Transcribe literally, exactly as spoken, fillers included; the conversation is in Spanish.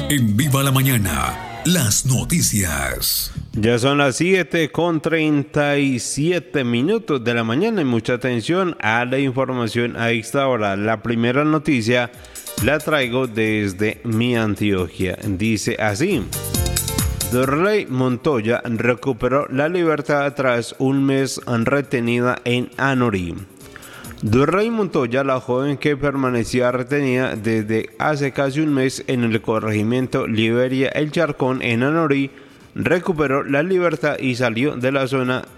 En Viva la Mañana, las noticias. Ya son las siete con treinta y siete minutos de la mañana y mucha atención a la información a esta hora. La primera noticia la traigo desde mi Antioquia. Dice así: Dorley Montoya recuperó la libertad tras un mes retenida en Anorí. Dorley Montoya, la joven que permanecía retenida desde hace casi un mes en el corregimiento Liberia El Charcón en Anorí, recuperó la libertad y salió de la zona